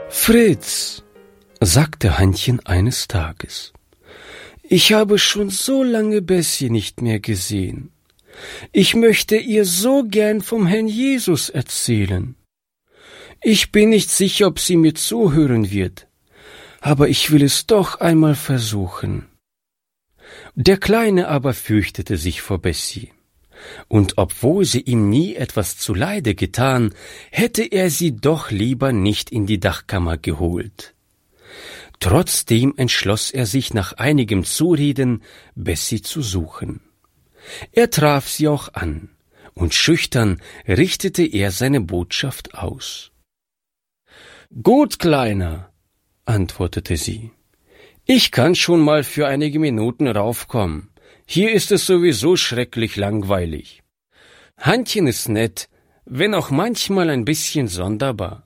Fritz, sagte Hannchen eines Tages, ich habe schon so lange Bessie nicht mehr gesehen. Ich möchte ihr so gern vom Herrn Jesus erzählen. Ich bin nicht sicher, ob sie mir zuhören wird, aber ich will es doch einmal versuchen. Der Kleine aber fürchtete sich vor Bessie, und obwohl sie ihm nie etwas zuleide getan, hätte er sie doch lieber nicht in die Dachkammer geholt. Trotzdem entschloss er sich nach einigem Zureden, Bessie zu suchen. Er traf sie auch an, und schüchtern richtete er seine Botschaft aus. »Gut, Kleiner«, antwortete sie, »ich kann schon mal für einige Minuten raufkommen. Hier ist es sowieso schrecklich langweilig. Hannchen ist nett, wenn auch manchmal ein bisschen sonderbar.«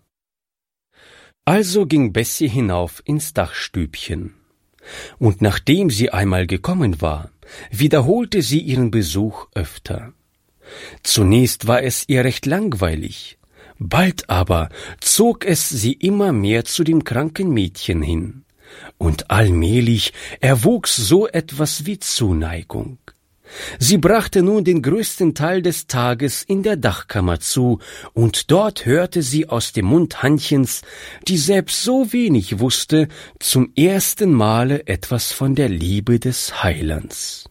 Also ging Bessie hinauf ins Dachstübchen. Und nachdem sie einmal gekommen war, wiederholte sie ihren Besuch öfter. Zunächst war es ihr recht langweilig, bald aber zog es sie immer mehr zu dem kranken Mädchen hin, und allmählich erwuchs so etwas wie Zuneigung. Sie brachte nun den größten Teil des Tages in der Dachkammer zu, und dort hörte sie aus dem Mund Hannchens, die selbst so wenig wusste, zum ersten Male etwas von der Liebe des Heilands.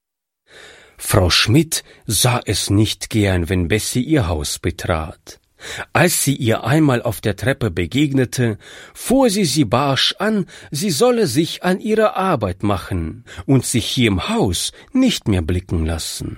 Frau Schmidt sah es nicht gern, wenn Bessie ihr Haus betrat. Als sie ihr einmal auf der Treppe begegnete, fuhr sie barsch an, sie solle sich an ihre Arbeit machen und sich hier im Haus nicht mehr blicken lassen.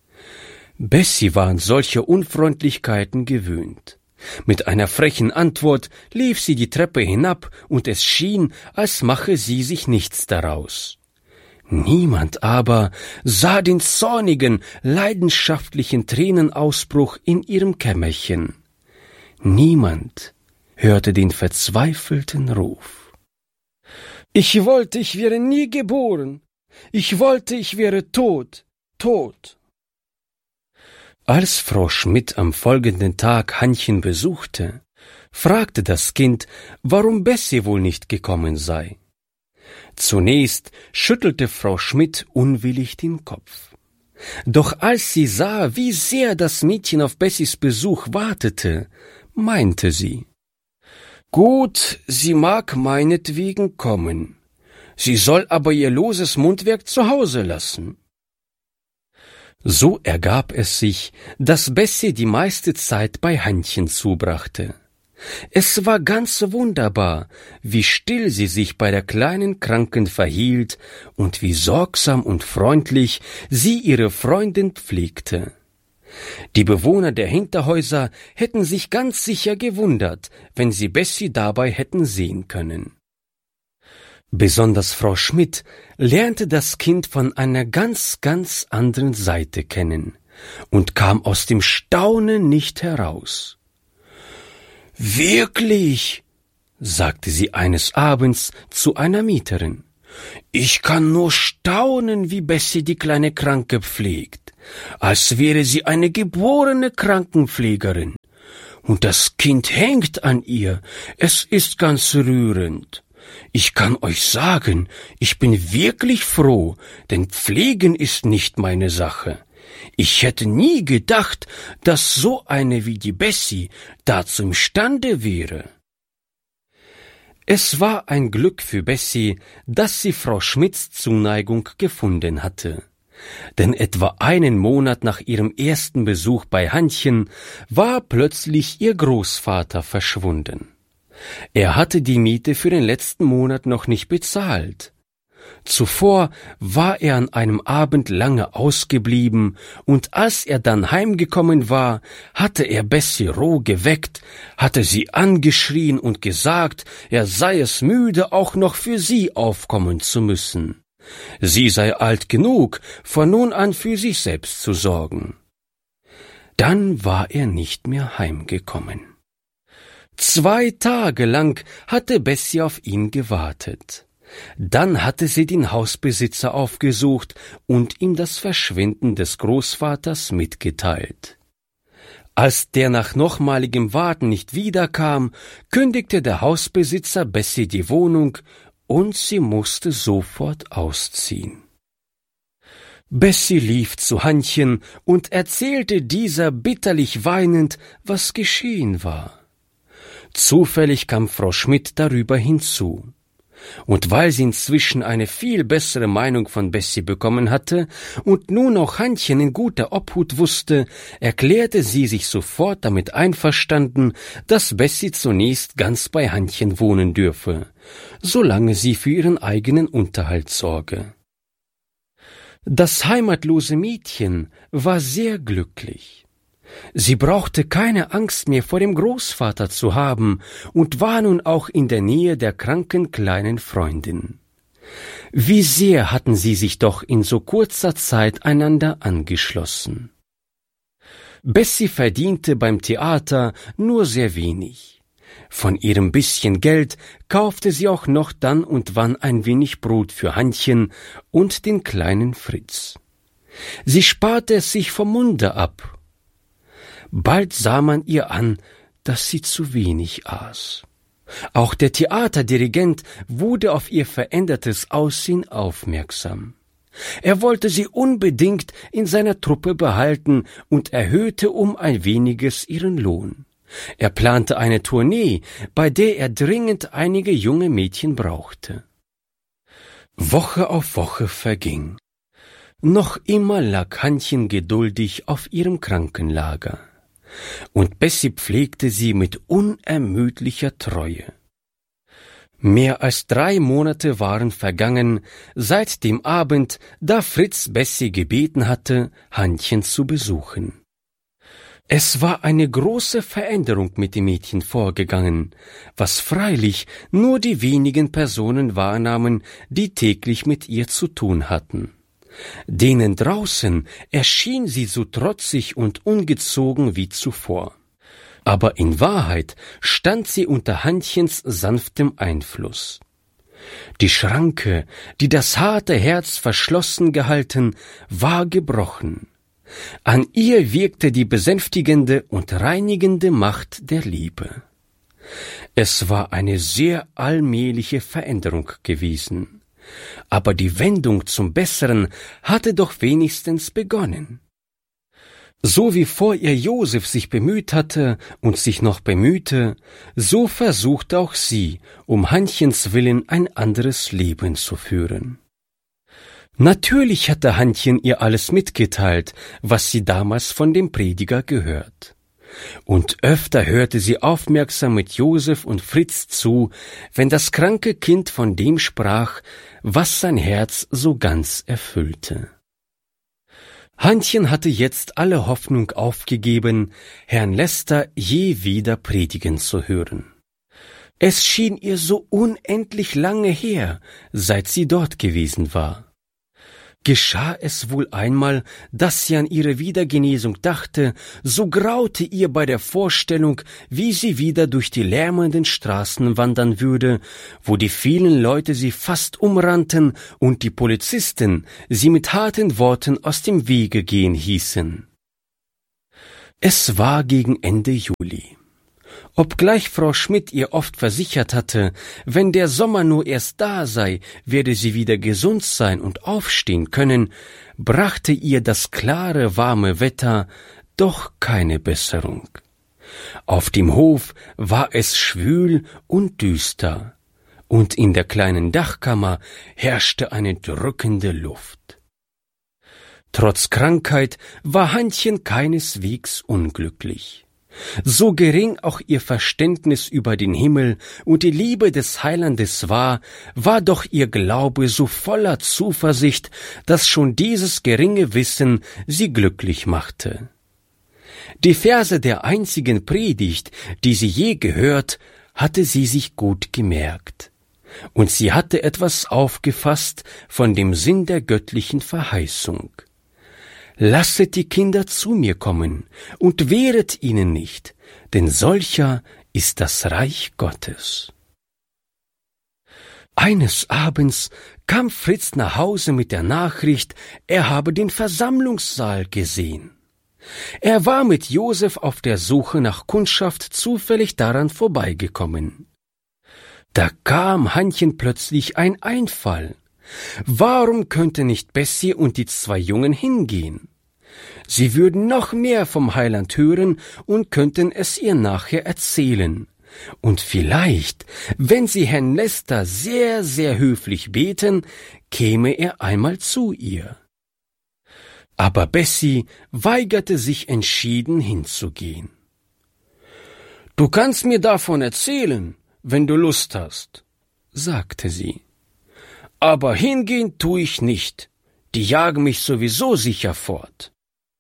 Bessie war an solche Unfreundlichkeiten gewöhnt. Mit einer frechen Antwort lief sie die Treppe hinab, und es schien, als mache sie sich nichts daraus. Niemand aber sah den zornigen, leidenschaftlichen Tränenausbruch in ihrem Kämmerchen. Niemand hörte den verzweifelten Ruf. »Ich wollte, ich wäre nie geboren. Ich wollte, ich wäre tot, tot.« Als Frau Schmidt am folgenden Tag Hannchen besuchte, fragte das Kind, warum Bessie wohl nicht gekommen sei. Zunächst schüttelte Frau Schmidt unwillig den Kopf. Doch als sie sah, wie sehr das Mädchen auf Bessies Besuch wartete, meinte sie, »Gut, sie mag meinetwegen kommen. Sie soll aber ihr loses Mundwerk zu Hause lassen.« So ergab es sich, dass Bessie die meiste Zeit bei Hannchen zubrachte. Es war ganz wunderbar, wie still sie sich bei der kleinen Kranken verhielt und wie sorgsam und freundlich sie ihre Freundin pflegte. Die Bewohner der Hinterhäuser hätten sich ganz sicher gewundert, wenn sie Bessie dabei hätten sehen können. Besonders Frau Schmidt lernte das Kind von einer ganz anderen Seite kennen und kam aus dem Staunen nicht heraus. »Wirklich«, sagte sie eines Abends zu einer Mieterin, »ich kann nur staunen, wie Bessie die kleine Kranke pflegt, als wäre sie eine geborene Krankenpflegerin. Und das Kind hängt an ihr, es ist ganz rührend. Ich kann euch sagen, ich bin wirklich froh, denn Pflegen ist nicht meine Sache. Ich hätte nie gedacht, dass so eine wie die Bessie dazu imstande wäre.« Es war ein Glück für Bessie, dass sie Frau Schmidts Zuneigung gefunden hatte. Denn etwa einen Monat nach ihrem ersten Besuch bei Hannchen war plötzlich ihr Großvater verschwunden. Er hatte die Miete für den letzten Monat noch nicht bezahlt. Zuvor war er an einem Abend lange ausgeblieben, und als er dann heimgekommen war, hatte er Bessie roh geweckt, hatte sie angeschrien und gesagt, er sei es müde, auch noch für sie aufkommen zu müssen. Sie sei alt genug, von nun an für sich selbst zu sorgen. Dann war er nicht mehr heimgekommen. 2 Tage lang hatte Bessie auf ihn gewartet. Dann hatte sie den Hausbesitzer aufgesucht und ihm das Verschwinden des Großvaters mitgeteilt. Als der nach nochmaligem Warten nicht wiederkam, kündigte der Hausbesitzer Bessie die Wohnung und sie musste sofort ausziehen. Bessie lief zu Hannchen und erzählte dieser bitterlich weinend, was geschehen war. Zufällig kam Frau Schmidt darüber hinzu. Und weil sie inzwischen eine viel bessere Meinung von Bessie bekommen hatte und nun auch Hannchen in guter Obhut wusste, erklärte sie sich sofort damit einverstanden, dass Bessie zunächst ganz bei Hannchen wohnen dürfe, solange sie für ihren eigenen Unterhalt sorge. Das heimatlose Mädchen war sehr glücklich. Sie brauchte keine Angst mehr vor dem Großvater zu haben und war nun auch in der Nähe der kranken kleinen Freundin. Wie sehr hatten sie sich doch in so kurzer Zeit einander angeschlossen. Bessie verdiente beim Theater nur sehr wenig. Von ihrem bisschen Geld kaufte sie auch noch dann und wann ein wenig Brot für Hannchen und den kleinen Fritz. Sie sparte es sich vom Munde ab. Bald sah man ihr an, dass sie zu wenig aß. Auch der Theaterdirigent wurde auf ihr verändertes Aussehen aufmerksam. Er wollte sie unbedingt in seiner Truppe behalten und erhöhte um ein weniges ihren Lohn. Er plante eine Tournee, bei der er dringend einige junge Mädchen brauchte. Woche auf Woche verging. Noch immer lag Hannchen geduldig auf ihrem Krankenlager. Und Bessie pflegte sie mit unermüdlicher Treue. Mehr als 3 Monate waren vergangen, seit dem Abend, da Fritz Bessie gebeten hatte, Hannchen zu besuchen. Es war eine große Veränderung mit dem Mädchen vorgegangen, was freilich nur die wenigen Personen wahrnahmen, die täglich mit ihr zu tun hatten. Denen draußen erschien sie so trotzig und ungezogen wie zuvor. Aber in Wahrheit stand sie unter Hannchens sanftem Einfluss. Die Schranke, die das harte Herz verschlossen gehalten, war gebrochen. An ihr wirkte die besänftigende und reinigende Macht der Liebe. Es war eine sehr allmähliche Veränderung gewesen, aber die Wendung zum Besseren hatte doch wenigstens begonnen. So wie vor ihr Josef sich bemüht hatte und sich noch bemühte, so versuchte auch sie, um Hannchens willen ein anderes Leben zu führen. Natürlich hatte Hannchen ihr alles mitgeteilt, was sie damals von dem Prediger gehört. Und öfter hörte sie aufmerksam mit Josef und Fritz zu, wenn das kranke Kind von dem sprach, was sein Herz so ganz erfüllte. Hannchen hatte jetzt alle Hoffnung aufgegeben, Herrn Lester je wieder predigen zu hören. Es schien ihr so unendlich lange her, seit sie dort gewesen war. Geschah es wohl einmal, dass sie an ihre Wiedergenesung dachte, so graute ihr bei der Vorstellung, wie sie wieder durch die lärmenden Straßen wandern würde, wo die vielen Leute sie fast umrannten und die Polizisten sie mit harten Worten aus dem Wege gehen hießen. Es war gegen Ende Juli. Obgleich Frau Schmidt ihr oft versichert hatte, wenn der Sommer nur erst da sei, werde sie wieder gesund sein und aufstehen können, brachte ihr das klare, warme Wetter doch keine Besserung. Auf dem Hof war es schwül und düster, und in der kleinen Dachkammer herrschte eine drückende Luft. Trotz Krankheit war Hannchen keineswegs unglücklich. So gering auch ihr Verständnis über den Himmel und die Liebe des Heilandes war doch ihr Glaube so voller Zuversicht, dass schon dieses geringe Wissen sie glücklich machte. Die Verse der einzigen Predigt, die sie je gehört, hatte sie sich gut gemerkt. Und sie hatte etwas aufgefasst von dem Sinn der göttlichen Verheißung. Lasset die Kinder zu mir kommen und wehret ihnen nicht, denn solcher ist das Reich Gottes. Eines Abends kam Fritz nach Hause mit der Nachricht, er habe den Versammlungssaal gesehen. Er war mit Josef auf der Suche nach Kundschaft zufällig daran vorbeigekommen. Da kam Hannchen plötzlich ein Einfall. Warum könnte nicht Bessie und die 2 Jungen hingehen? Sie würden noch mehr vom Heiland hören und könnten es ihr nachher erzählen. Und vielleicht, wenn sie Herrn Lester sehr, sehr höflich beten, käme er einmal zu ihr. Aber Bessie weigerte sich entschieden hinzugehen. »Du kannst mir davon erzählen, wenn du Lust hast«, sagte sie. »Aber hingehen tu ich nicht, die jagen mich sowieso sicher fort.«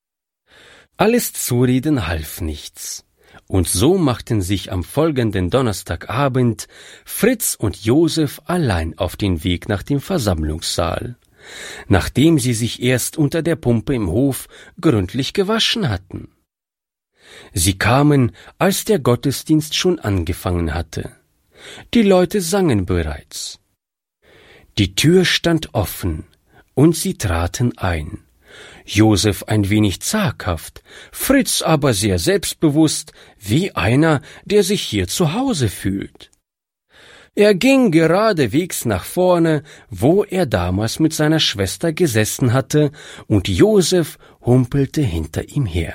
Alles Zureden half nichts. Und so machten sich am folgenden Donnerstagabend Fritz und Josef allein auf den Weg nach dem Versammlungssaal, nachdem sie sich erst unter der Pumpe im Hof gründlich gewaschen hatten. Sie kamen, als der Gottesdienst schon angefangen hatte. Die Leute sangen bereits. Die Tür stand offen, und sie traten ein. Josef ein wenig zaghaft, Fritz aber sehr selbstbewusst, wie einer, der sich hier zu Hause fühlt. Er ging geradewegs nach vorne, wo er damals mit seiner Schwester gesessen hatte, und Josef humpelte hinter ihm her.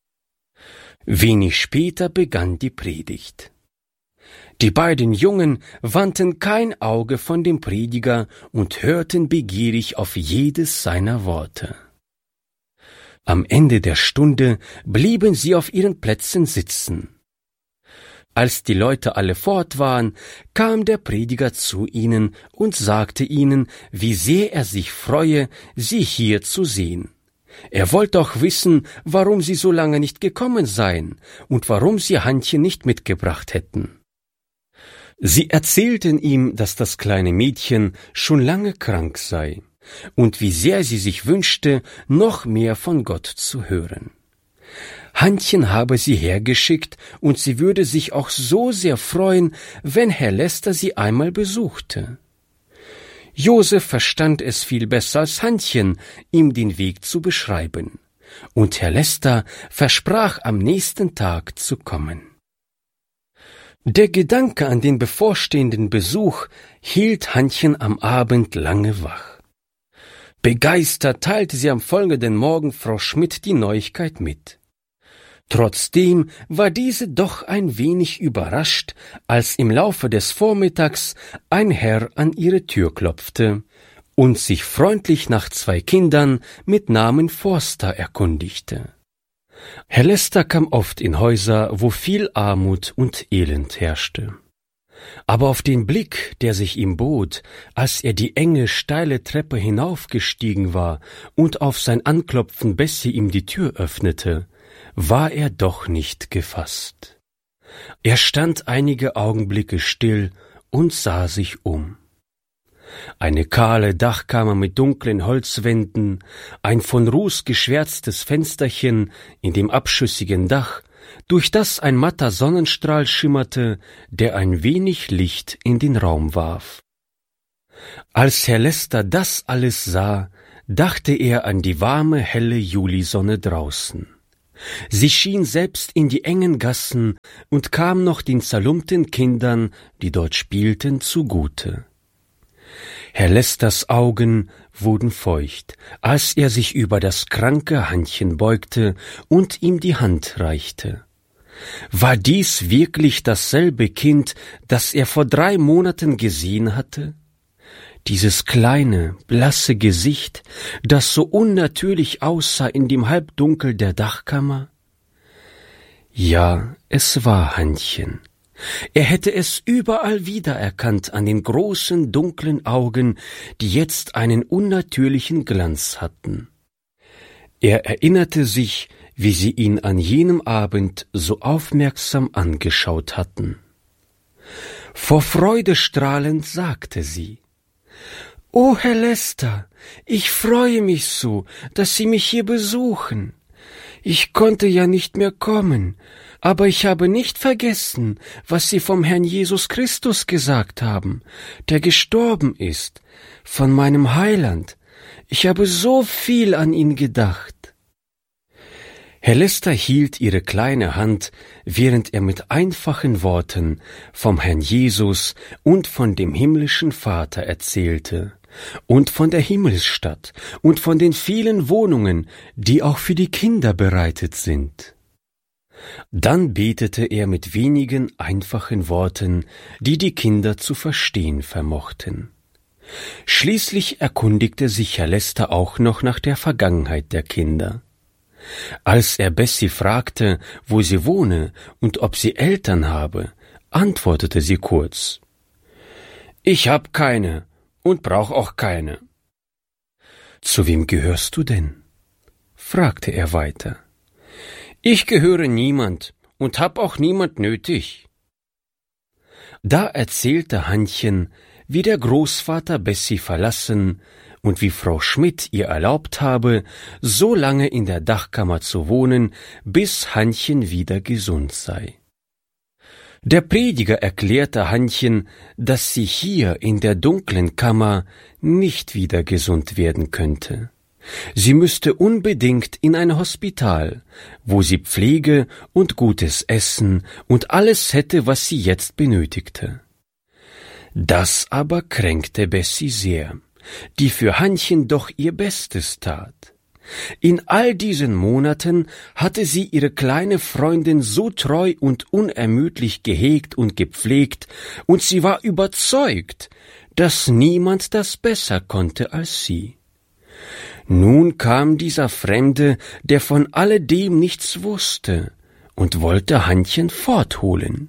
Wenig später begann die Predigt. Die beiden Jungen wandten kein Auge von dem Prediger und hörten begierig auf jedes seiner Worte. Am Ende der Stunde blieben sie auf ihren Plätzen sitzen. Als die Leute alle fort waren, kam der Prediger zu ihnen und sagte ihnen, wie sehr er sich freue, sie hier zu sehen. Er wollte auch wissen, warum sie so lange nicht gekommen seien und warum sie Hannchen nicht mitgebracht hätten. Sie erzählten ihm, dass das kleine Mädchen schon lange krank sei und wie sehr sie sich wünschte, noch mehr von Gott zu hören. Hannchen habe sie hergeschickt, und sie würde sich auch so sehr freuen, wenn Herr Lester sie einmal besuchte. Josef verstand es viel besser als Hannchen, ihm den Weg zu beschreiben, und Herr Lester versprach, am nächsten Tag zu kommen. Der Gedanke an den bevorstehenden Besuch hielt Hannchen am Abend lange wach. Begeistert teilte sie am folgenden Morgen Frau Schmidt die Neuigkeit mit. Trotzdem war diese doch ein wenig überrascht, als im Laufe des Vormittags ein Herr an ihre Tür klopfte und sich freundlich nach 2 Kindern mit Namen Forster erkundigte. Herr Lester kam oft in Häuser, wo viel Armut und Elend herrschte. Aber auf den Blick, der sich ihm bot, als er die enge, steile Treppe hinaufgestiegen war und auf sein Anklopfen Bessie ihm die Tür öffnete, war er doch nicht gefasst. Er stand einige Augenblicke still und sah sich um. Eine kahle Dachkammer mit dunklen Holzwänden, ein von Ruß geschwärztes Fensterchen in dem abschüssigen Dach, durch das ein matter Sonnenstrahl schimmerte, der ein wenig Licht in den Raum warf. Als Herr Lester das alles sah, dachte er an die warme, helle Julisonne draußen. Sie schien selbst in die engen Gassen und kam noch den zerlumpten Kindern, die dort spielten, zugute. Herr Lesters Augen wurden feucht, als er sich über das kranke Hannchen beugte und ihm die Hand reichte. War dies wirklich dasselbe Kind, das er vor 3 Monaten gesehen hatte? Dieses kleine, blasse Gesicht, das so unnatürlich aussah in dem Halbdunkel der Dachkammer? Ja, es war Hannchen. Er hätte es überall wiedererkannt an den großen, dunklen Augen, die jetzt einen unnatürlichen Glanz hatten. Er erinnerte sich, wie sie ihn an jenem Abend so aufmerksam angeschaut hatten. Vor Freude strahlend sagte sie: »Oh, Herr Lester, ich freue mich so, dass Sie mich hier besuchen. Ich konnte ja nicht mehr kommen, aber ich habe nicht vergessen, was Sie vom Herrn Jesus Christus gesagt haben, der gestorben ist, von meinem Heiland. Ich habe so viel an ihn gedacht.« Herr Lester hielt ihre kleine Hand, während er mit einfachen Worten vom Herrn Jesus und von dem himmlischen Vater erzählte und von der Himmelsstadt und von den vielen Wohnungen, die auch für die Kinder bereitet sind. Dann betete er mit wenigen einfachen Worten, die die Kinder zu verstehen vermochten. Schließlich erkundigte sich Herr Lester auch noch nach der Vergangenheit der Kinder. Als er Bessie fragte, wo sie wohne und ob sie Eltern habe, antwortete sie kurz: »Ich hab keine und brauch auch keine.« »Zu wem gehörst du denn?« fragte er weiter. »Ich gehöre niemand und hab auch niemand nötig.« Da erzählte Hannchen, wie der Großvater Bessie verlassen und wie Frau Schmidt ihr erlaubt habe, so lange in der Dachkammer zu wohnen, bis Hannchen wieder gesund sei. Der Prediger erklärte Hannchen, dass sie hier in der dunklen Kammer nicht wieder gesund werden könnte. Sie müsste unbedingt in ein Hospital, wo sie Pflege und gutes Essen und alles hätte, was sie jetzt benötigte. Das aber kränkte Bessie sehr, die für Hannchen doch ihr Bestes tat. In all diesen Monaten hatte sie ihre kleine Freundin so treu und unermüdlich gehegt und gepflegt, und sie war überzeugt, dass niemand das besser konnte als sie. Nun kam dieser Fremde, der von alledem nichts wusste, und wollte Hannchen fortholen.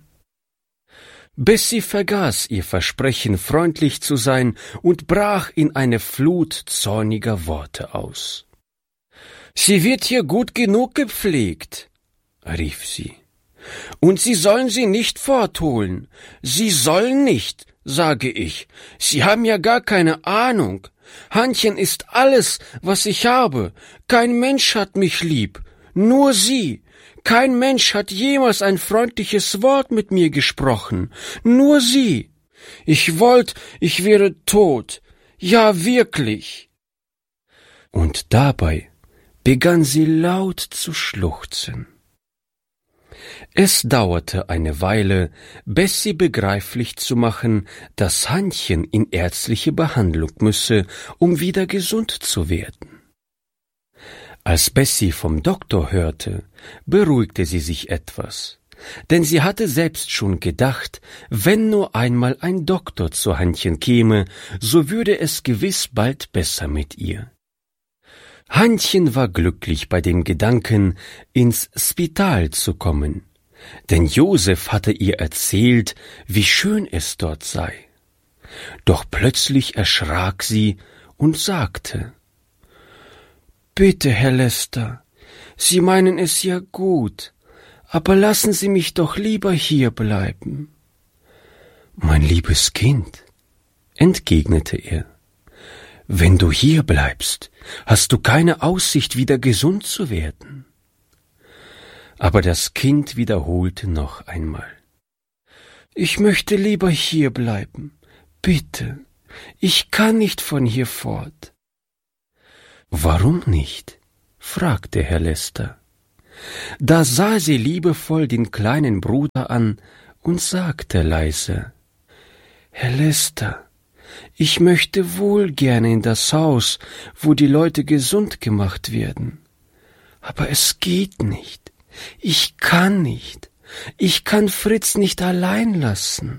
Bessie vergaß ihr Versprechen, freundlich zu sein, und brach in eine Flut zorniger Worte aus. »Sie wird hier gut genug gepflegt«, rief sie, »und Sie sollen sie nicht fortholen. Sie sollen nicht, sage ich. Sie haben ja gar keine Ahnung. Hannchen ist alles, was ich habe. Kein Mensch hat mich lieb, nur Sie. Kein Mensch hat jemals ein freundliches Wort mit mir gesprochen, nur Sie. Ich wäre tot, ja wirklich.« Und dabei begann sie laut zu schluchzen. Es dauerte eine Weile, Bessie begreiflich zu machen, dass Hannchen in ärztliche Behandlung müsse, um wieder gesund zu werden. Als Bessie vom Doktor hörte, beruhigte sie sich etwas, denn sie hatte selbst schon gedacht, wenn nur einmal ein Doktor zu Hannchen käme, so würde es gewiss bald besser mit ihr. Hannchen war glücklich bei dem Gedanken, ins Spital zu kommen, denn Josef hatte ihr erzählt, wie schön es dort sei. Doch plötzlich erschrak sie und sagte: »Bitte, Herr Lester, Sie meinen es ja gut, aber lassen Sie mich doch lieber hier bleiben.« »Mein liebes Kind«, entgegnete er, »wenn du hier bleibst, hast du keine Aussicht, wieder gesund zu werden.« Aber das Kind wiederholte noch einmal: »Ich möchte lieber hier bleiben. Bitte, ich kann nicht von hier fort.« »Warum nicht?« fragte Herr Lester. Da sah sie liebevoll den kleinen Bruder an und sagte leise: »Herr Lester, ich möchte wohl gerne in das Haus, wo die Leute gesund gemacht werden. Aber es geht nicht. Ich kann nicht. Ich kann Fritz nicht allein lassen.«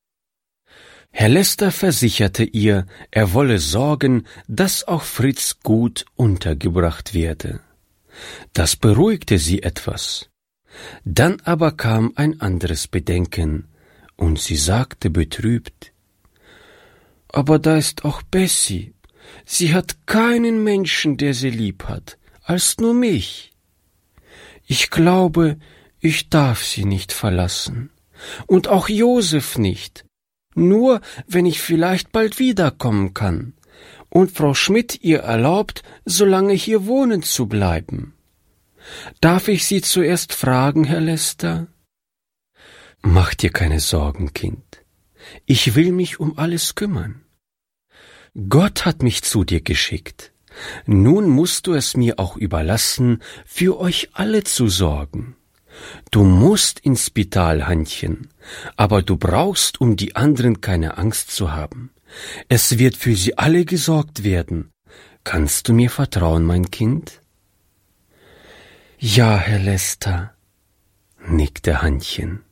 Herr Lester versicherte ihr, er wolle sorgen, dass auch Fritz gut untergebracht werde. Das beruhigte sie etwas. Dann aber kam ein anderes Bedenken, und sie sagte betrübt: »Aber da ist auch Bessie. Sie hat keinen Menschen, der sie lieb hat, als nur mich. Ich glaube, ich darf sie nicht verlassen. Und auch Josef nicht. Nur, wenn ich vielleicht bald wiederkommen kann und Frau Schmidt ihr erlaubt, so lange hier wohnen zu bleiben. Darf ich Sie zuerst fragen, Herr Lester?« »Mach dir keine Sorgen, Kind. Ich will mich um alles kümmern. Gott hat mich zu dir geschickt. Nun musst du es mir auch überlassen, für euch alle zu sorgen. Du musst ins Spital, Hannchen, aber du brauchst um die anderen keine Angst zu haben. Es wird für sie alle gesorgt werden. Kannst du mir vertrauen, mein Kind? Ja, Herr Lester, nickte Hannchen.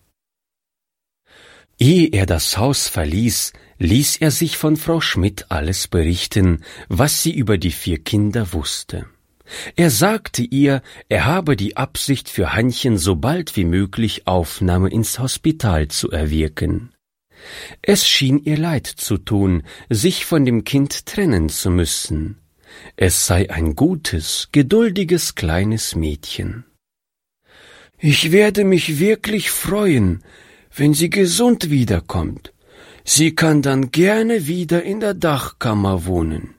Ehe er das Haus verließ, ließ er sich von Frau Schmidt alles berichten, was sie über die 4 Kinder wusste. Er sagte ihr, er habe die Absicht, für Hannchen so bald wie möglich Aufnahme ins Hospital zu erwirken. Es schien ihr leid zu tun, sich von dem Kind trennen zu müssen. Es sei ein gutes, geduldiges kleines Mädchen. »Ich werde mich wirklich freuen, wenn sie gesund wiederkommt. Sie kann dann gerne wieder in der Dachkammer wohnen.«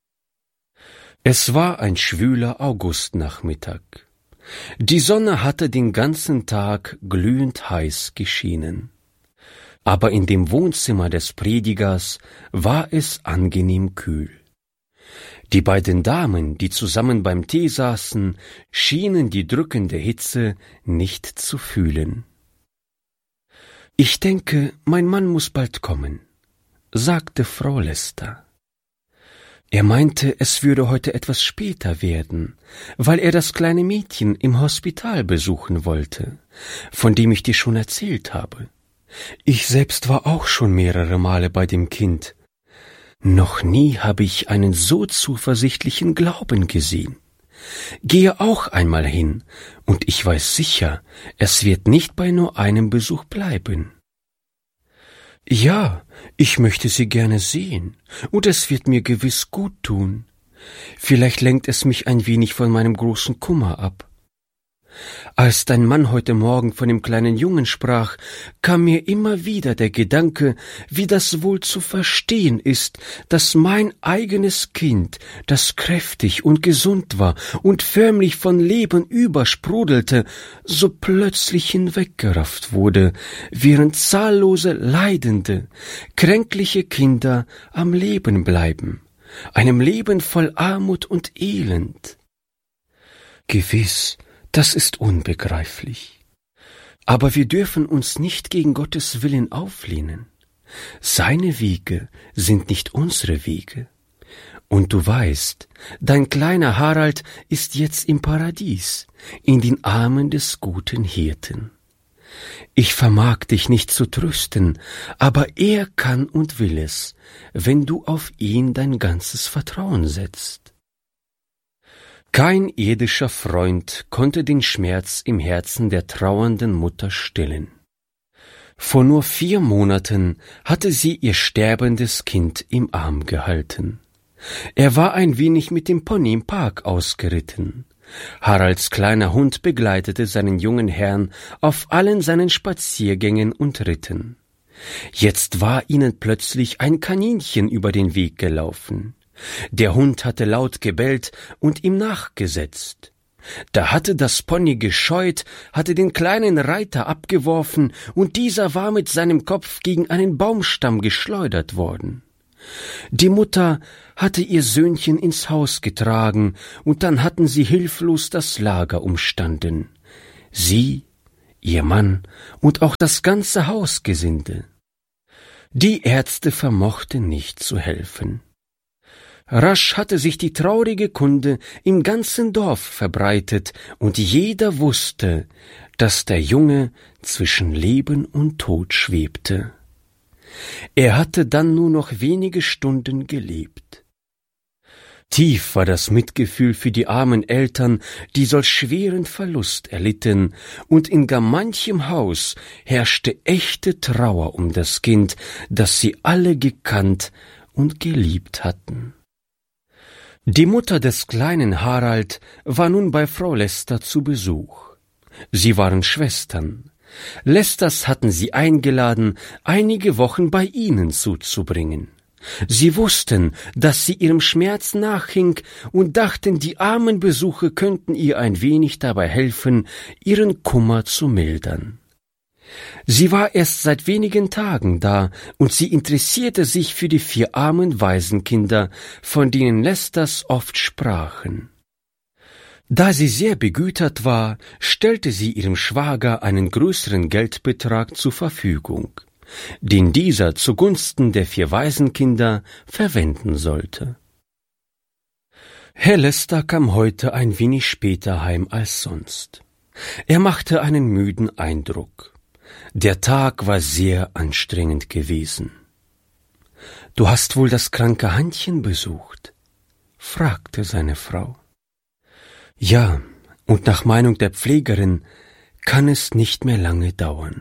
Es war ein schwüler Augustnachmittag. Die Sonne hatte den ganzen Tag glühend heiß geschienen. Aber in dem Wohnzimmer des Predigers war es angenehm kühl. Die beiden Damen, die zusammen beim Tee saßen, schienen die drückende Hitze nicht zu fühlen. »Ich denke, mein Mann muss bald kommen«, sagte Frau Lester. Er meinte, es würde heute etwas später werden, weil er das kleine Mädchen im Hospital besuchen wollte, von dem ich dir schon erzählt habe. Ich selbst war auch schon mehrere Male bei dem Kind. Noch nie habe ich einen so zuversichtlichen Glauben gesehen. Gehe auch einmal hin, und ich weiß sicher, es wird nicht bei nur einem Besuch bleiben.« »Ja, ich möchte sie gerne sehen, und es wird mir gewiss gut tun. Vielleicht lenkt es mich ein wenig von meinem großen Kummer ab. Als dein Mann heute Morgen von dem kleinen Jungen sprach, kam mir immer wieder der Gedanke, wie das wohl zu verstehen ist, dass mein eigenes Kind, das kräftig und gesund war und förmlich von Leben übersprudelte, so plötzlich hinweggerafft wurde, während zahllose leidende, kränkliche Kinder am Leben bleiben, einem Leben voll Armut und Elend. Gewiss, das ist unbegreiflich. Aber wir dürfen uns nicht gegen Gottes Willen auflehnen. Seine Wege sind nicht unsere Wege. Und du weißt, dein kleiner Harald ist jetzt im Paradies, in den Armen des guten Hirten. Ich vermag dich nicht zu trösten, aber er kann und will es, wenn du auf ihn dein ganzes Vertrauen setzt. Kein irdischer Freund konnte den Schmerz im Herzen der trauernden Mutter stillen. Vor nur 4 Monaten hatte sie ihr sterbendes Kind im Arm gehalten. Er war ein wenig mit dem Pony im Park ausgeritten. Haralds kleiner Hund begleitete seinen jungen Herrn auf allen seinen Spaziergängen und Ritten. Jetzt war ihnen plötzlich ein Kaninchen über den Weg gelaufen. Der Hund hatte laut gebellt und ihm nachgesetzt. Da hatte das Pony gescheut, hatte den kleinen Reiter abgeworfen, und dieser war mit seinem Kopf gegen einen Baumstamm geschleudert worden. Die Mutter hatte ihr Söhnchen ins Haus getragen, und dann hatten sie hilflos das Lager umstanden. Sie, ihr Mann und auch das ganze Hausgesinde. Die Ärzte vermochten nicht zu helfen. Rasch hatte sich die traurige Kunde im ganzen Dorf verbreitet, und jeder wusste, dass der Junge zwischen Leben und Tod schwebte. Er hatte dann nur noch wenige Stunden gelebt. Tief war das Mitgefühl für die armen Eltern, die solch schweren Verlust erlitten, und in gar manchem Haus herrschte echte Trauer um das Kind, das sie alle gekannt und geliebt hatten. Die Mutter des kleinen Harald war nun bei Frau Lester zu Besuch. Sie waren Schwestern. Lesters hatten sie eingeladen, einige Wochen bei ihnen zuzubringen. Sie wussten, dass sie ihrem Schmerz nachhing und dachten, die armen Besuche könnten ihr ein wenig dabei helfen, ihren Kummer zu mildern. Sie war erst seit wenigen Tagen da, und sie interessierte sich für die 4 armen Waisenkinder, von denen Leicesters oft sprachen. Da sie sehr begütert war, stellte sie ihrem Schwager einen größeren Geldbetrag zur Verfügung, den dieser zugunsten der 4 Waisenkinder verwenden sollte. Herr Leicester kam heute ein wenig später heim als sonst. Er machte einen müden Eindruck. Der Tag war sehr anstrengend gewesen. »Du hast wohl das kranke Hannchen besucht?« fragte seine Frau. »Ja, und nach Meinung der Pflegerin kann es nicht mehr lange dauern.«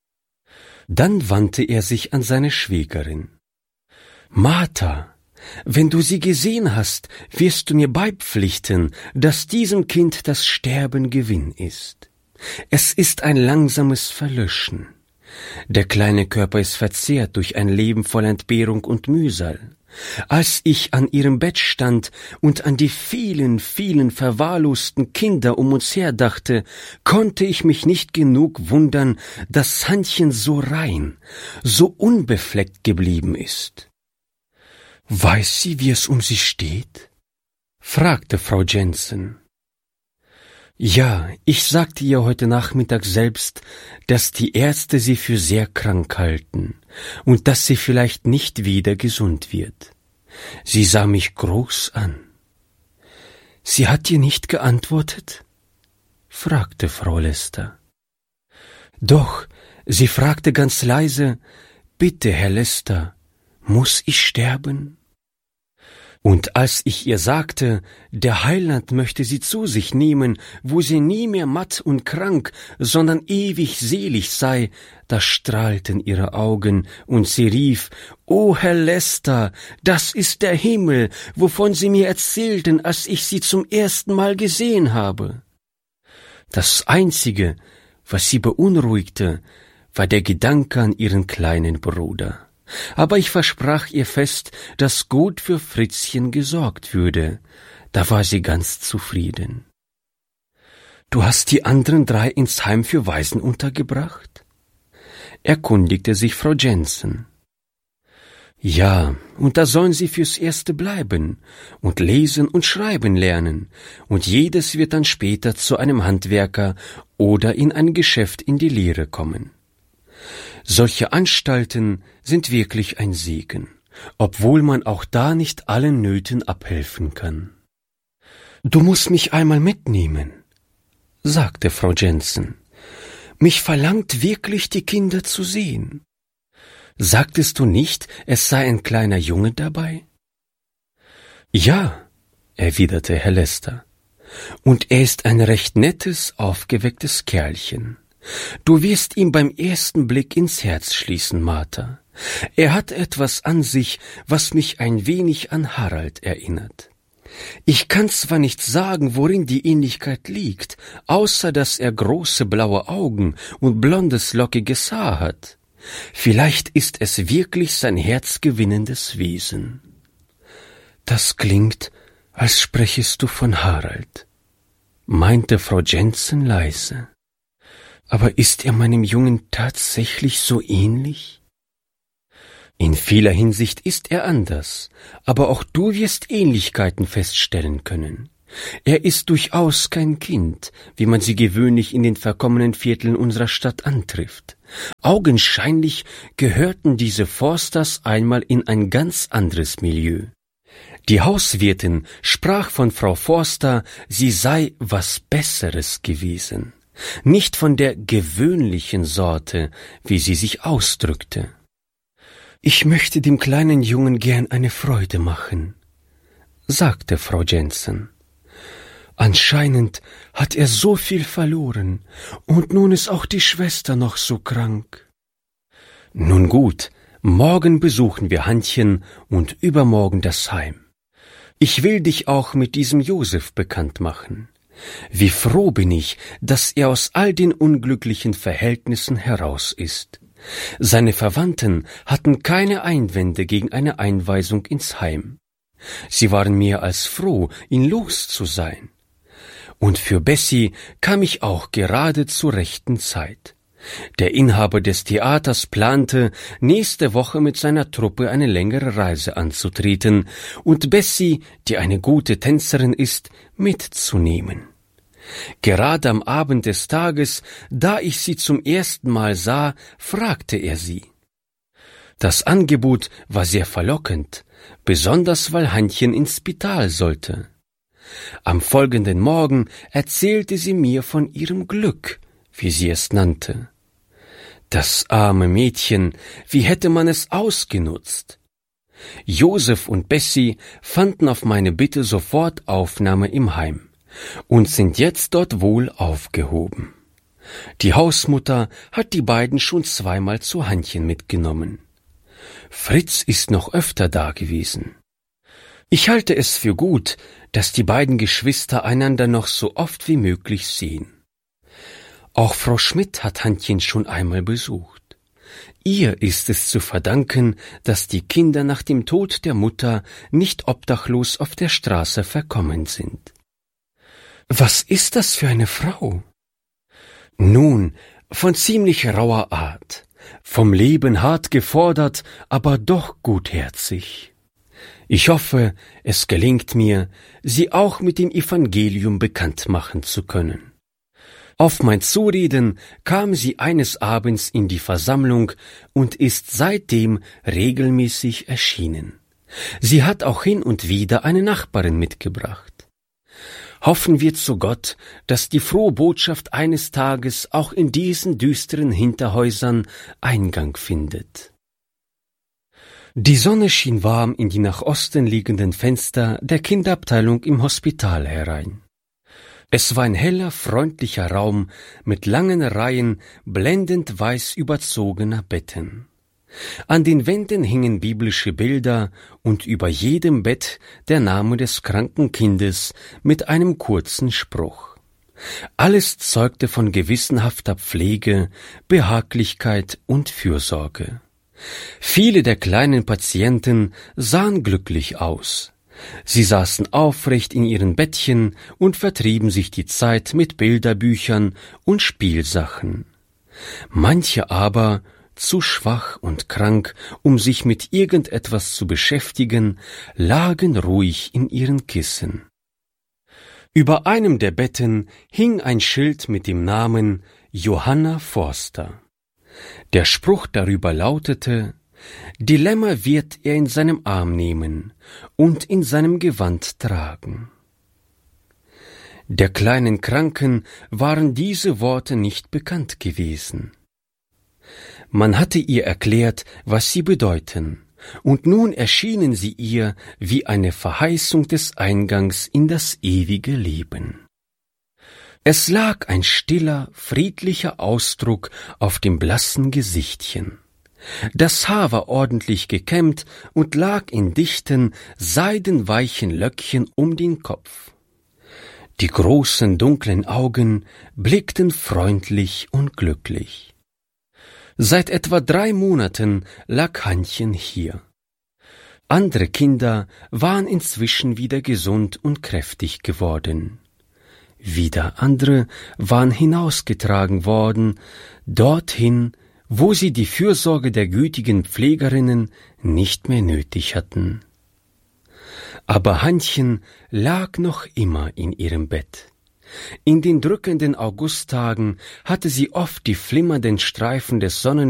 Dann wandte er sich an seine Schwägerin. »Martha, wenn du sie gesehen hast, wirst du mir beipflichten, dass diesem Kind das Sterben Gewinn ist. Es ist ein langsames Verlöschen. Der kleine Körper ist verzehrt durch ein Leben voll Entbehrung und Mühsal. Als ich an ihrem Bett stand und an die vielen, vielen verwahrlosten Kinder um uns her dachte, konnte ich mich nicht genug wundern, dass Hannchen so rein, so unbefleckt geblieben ist.« »Weiß sie, wie es um sie steht?« fragte Frau Jensen. »Ja, ich sagte ihr heute Nachmittag selbst, dass die Ärzte sie für sehr krank halten und dass sie vielleicht nicht wieder gesund wird. Sie sah mich groß an.« »Sie hat dir nicht geantwortet?« fragte Frau Leicester. »Doch, sie fragte ganz leise, »Bitte, Herr Leicester, muss ich sterben?« Und als ich ihr sagte, der Heiland möchte sie zu sich nehmen, wo sie nie mehr matt und krank, sondern ewig selig sei, da strahlten ihre Augen, und sie rief, »O Herr Leicester, das ist der Himmel, wovon Sie mir erzählten, als ich Sie zum ersten Mal gesehen habe.« Das Einzige, was sie beunruhigte, war der Gedanke an ihren kleinen Bruder. Aber ich versprach ihr fest, dass gut für Fritzchen gesorgt würde. Da war sie ganz zufrieden. »Du hast die anderen 3 ins Heim für Waisen untergebracht?« erkundigte sich Frau Jensen. »Ja, und da sollen sie fürs Erste bleiben und lesen und schreiben lernen, und jedes wird dann später zu einem Handwerker oder in ein Geschäft in die Lehre kommen. Solche Anstalten sind wirklich ein Segen, obwohl man auch da nicht allen Nöten abhelfen kann.« »Du musst mich einmal mitnehmen«, sagte Frau Jensen. »Mich verlangt wirklich, die Kinder zu sehen. Sagtest du nicht, es sei ein kleiner Junge dabei?« »Ja«, erwiderte Herr Leicester, »und er ist ein recht nettes, aufgewecktes Kerlchen. Du wirst ihm beim ersten Blick ins Herz schließen, Martha. Er hat etwas an sich, was mich ein wenig an Harald erinnert. Ich kann zwar nicht sagen, worin die Ähnlichkeit liegt, außer dass er große blaue Augen und blondes, lockiges Haar hat. Vielleicht ist es wirklich sein herzgewinnendes Wesen.« »Das klingt, als sprächest du von Harald«, meinte Frau Jensen leise. »Aber ist er meinem Jungen tatsächlich so ähnlich?« »In vieler Hinsicht ist er anders, aber auch du wirst Ähnlichkeiten feststellen können. Er ist durchaus kein Kind, wie man sie gewöhnlich in den verkommenen Vierteln unserer Stadt antrifft. Augenscheinlich gehörten diese Forsters einmal in ein ganz anderes Milieu. Die Hauswirtin sprach von Frau Forster, sie sei was Besseres gewesen, nicht von der gewöhnlichen Sorte, wie sie sich ausdrückte. »Ich möchte dem kleinen Jungen gern eine Freude machen«, sagte Frau Jensen. »Anscheinend hat er so viel verloren, und nun ist auch die Schwester noch so krank.« »Nun gut, morgen besuchen wir Hannchen und übermorgen das Heim. Ich will dich auch mit diesem Josef bekannt machen. Wie froh bin ich, dass er aus all den unglücklichen Verhältnissen heraus ist. Seine Verwandten hatten keine Einwände gegen eine Einweisung ins Heim. Sie waren mehr als froh, ihn los zu sein. Und für Bessie kam ich auch gerade zur rechten Zeit. Der Inhaber des Theaters plante, nächste Woche mit seiner Truppe eine längere Reise anzutreten und Bessie, die eine gute Tänzerin ist, mitzunehmen. Gerade am Abend des Tages, da ich sie zum ersten Mal sah, fragte er sie. Das Angebot war sehr verlockend, besonders weil Hannchen ins Spital sollte. Am folgenden Morgen erzählte sie mir von ihrem Glück, wie sie es nannte. Das arme Mädchen, wie hätte man es ausgenutzt? Josef und Bessie fanden auf meine Bitte sofort Aufnahme im Heim und sind jetzt dort wohl aufgehoben. Die Hausmutter hat die beiden schon zweimal zu Hannchen mitgenommen. Fritz ist noch öfter dagewesen. Ich halte es für gut, dass die beiden Geschwister einander noch so oft wie möglich sehen. Auch Frau Schmidt hat Hannchen schon einmal besucht. Ihr ist es zu verdanken, dass die Kinder nach dem Tod der Mutter nicht obdachlos auf der Straße verkommen sind. Was ist das für eine Frau? Nun, von ziemlich rauer Art, vom Leben hart gefordert, aber doch gutherzig. Ich hoffe, es gelingt mir, sie auch mit dem Evangelium bekannt machen zu können. Auf mein Zureden kam sie eines Abends in die Versammlung und ist seitdem regelmäßig erschienen. Sie hat auch hin und wieder eine Nachbarin mitgebracht. Hoffen wir zu Gott, dass die frohe Botschaft eines Tages auch in diesen düsteren Hinterhäusern Eingang findet. Die Sonne schien warm in die nach Osten liegenden Fenster der Kinderabteilung im Hospital herein. Es war ein heller, freundlicher Raum mit langen Reihen blendend weiß überzogener Betten. An den Wänden hingen biblische Bilder und über jedem Bett der Name des kranken Kindes mit einem kurzen Spruch. Alles zeugte von gewissenhafter Pflege, Behaglichkeit und Fürsorge. Viele der kleinen Patienten sahen glücklich aus. Sie saßen aufrecht in ihren Bettchen und vertrieben sich die Zeit mit Bilderbüchern und Spielsachen. Manche aber, zu schwach und krank, um sich mit irgendetwas zu beschäftigen, lagen ruhig in ihren Kissen. Über einem der Betten hing ein Schild mit dem Namen Johanna Forster. Der Spruch darüber lautete: Die Lämmer wird er in seinem Arm nehmen und in seinem Gewand tragen. Der kleinen Kranken waren diese Worte nicht bekannt gewesen. Man hatte ihr erklärt, was sie bedeuten, und nun erschienen sie ihr wie eine Verheißung des Eingangs in das ewige Leben. Es lag ein stiller, friedlicher Ausdruck auf dem blassen Gesichtchen. Das Haar war ordentlich gekämmt und lag in dichten, seidenweichen Löckchen um den Kopf. Die großen, dunklen Augen blickten freundlich und glücklich. Seit etwa 3 Monaten lag Hannchen hier. Andere Kinder waren inzwischen wieder gesund und kräftig geworden. Wieder andere waren hinausgetragen worden, dorthin, wo sie die Fürsorge der gütigen Pflegerinnen nicht mehr nötig hatten. Aber Hannchen lag noch immer in ihrem Bett. In den drückenden Augusttagen hatte sie oft die flimmernden Streifen des